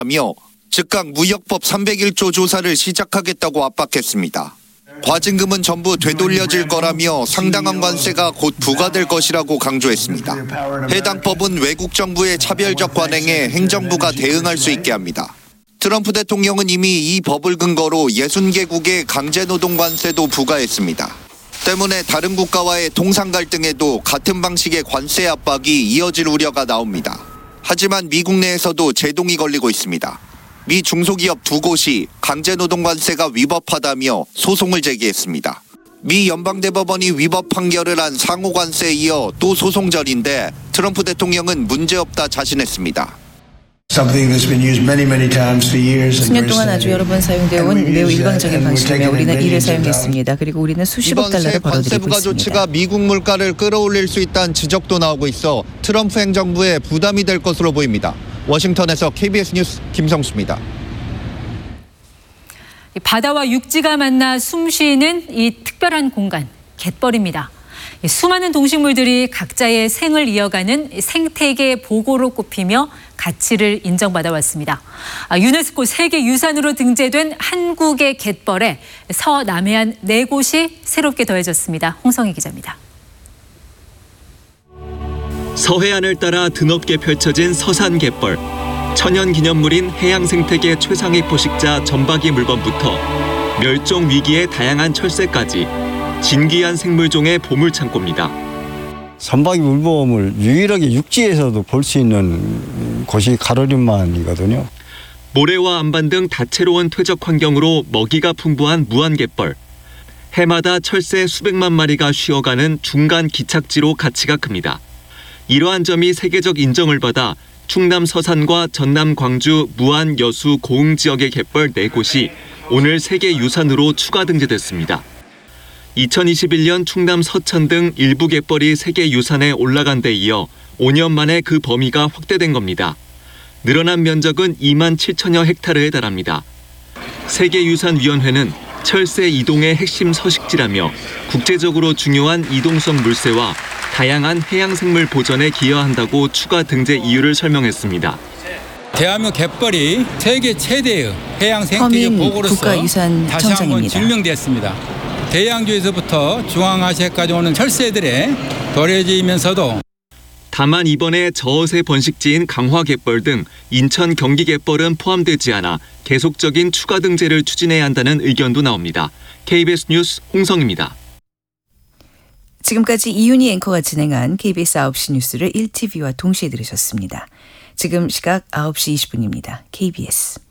하며 즉각 무역법 301조 조사를 시작하겠다고 압박했습니다. 과징금은 전부 되돌려질 거라며 상당한 관세가 곧 부과될 것이라고 강조했습니다. 해당 법은 외국 정부의 차별적 관행에 행정부가 대응할 수 있게 합니다. 트럼프 대통령은 이미 이 법을 근거로 60개국의 강제노동 관세도 부과했습니다. 때문에 다른 국가와의 통상 갈등에도 같은 방식의 관세 압박이 이어질 우려가 나옵니다. 하지만 미국 내에서도 제동이 걸리고 있습니다. 미 중소기업 2곳이 강제노동 관세가 위법하다며 소송을 제기했습니다. 미 연방대법원이 위법 판결을 한 상호 관세에 이어 또 소송절인데 트럼프 대통령은 문제없다 자신했습니다. 수년 동안 아주 여러 번 사용되어 온 매우 일방적인 방식이며 우리는 이를 사용했습니다. 그리고 우리는 수십억 달러를 벌어들이고 관세 부과 있습니다. 조치가 미국 물가를 끌어올릴 수 있다는 지적도 나오고 있어 트럼프 행정부에 부담이 될 것으로 보입니다. 워싱턴에서 KBS 뉴스 김성수입니다. 바다와 육지가 만나 숨쉬는 이 특별한 공간, 갯벌입니다. 수많은 동식물들이 각자의 생을 이어가는 생태계 보고로 꼽히며 가치를 인정받아 왔습니다. 유네스코 세계유산으로 등재된 한국의 갯벌에 서남해안 4곳이 새롭게 더해졌습니다. 홍성희 기자입니다. 서해안을 따라 드넓게 펼쳐진 서산갯벌. 천연기념물인 해양생태계 최상위 포식자 점박이 물범부터 멸종 위기의 다양한 철새까지 진귀한 생물종의 보물창고입니다. 점박이 물범을 유일하게 육지에서도 볼 수 있는 곳이 가로림만이거든요. 모래와 안반 등 다채로운 퇴적 환경으로 먹이가 풍부한 무안갯벌. 해마다 철새 수백만 마리가 쉬어가는 중간 기착지로 가치가 큽니다. 이러한 점이 세계적 인정을 받아 충남 서산과 전남 광주, 무안, 여수, 고흥 지역의 갯벌 4곳이 오늘 세계유산으로 추가 등재됐습니다. 2021년 충남 서천 등 일부 갯벌이 세계유산에 올라간 데 이어 5년 만에 그 범위가 확대된 겁니다. 늘어난 면적은 2만 7천여 헥타르에 달합니다. 세계유산위원회는 철새 이동의 핵심 서식지라며 국제적으로 중요한 이동성 물새와 다양한 해양생물 보전에 기여한다고 추가 등재 이유를 설명했습니다. 대한민국 갯벌이 세계 최대의 해양 생태계 보고로서 다시 한번 증명됐습니다. 대양주에서부터 중앙아시아까지 오는 철새들의 도래지이면서도 다만 이번에 저어새 번식지인 강화갯벌 등 인천 경기갯벌은 포함되지 않아 계속적인 추가 등재를 추진해야 한다는 의견도 나옵니다. KBS 뉴스 홍성입니다. 지금까지 이윤희 앵커가 진행한 KBS 9시 뉴스를 1TV와 동시에 들으셨습니다. 지금 시각 9시 20분입니다. KBS.